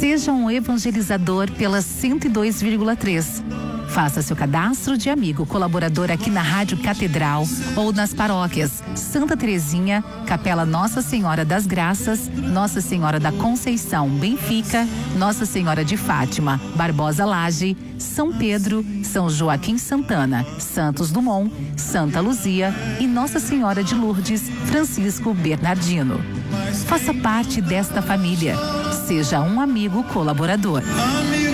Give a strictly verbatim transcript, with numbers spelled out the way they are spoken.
Seja um evangelizador pela cento e dois vírgula três. Faça seu cadastro de amigo colaborador aqui na Rádio Catedral ou nas paróquias Santa Terezinha, Capela Nossa Senhora das Graças, Nossa Senhora da Conceição, Benfica, Nossa Senhora de Fátima, Barbosa Laje, São Pedro, São Joaquim Santana, Santos Dumont, Santa Luzia e Nossa Senhora de Lourdes, Francisco Bernardino. Faça parte desta família. Seja um amigo colaborador.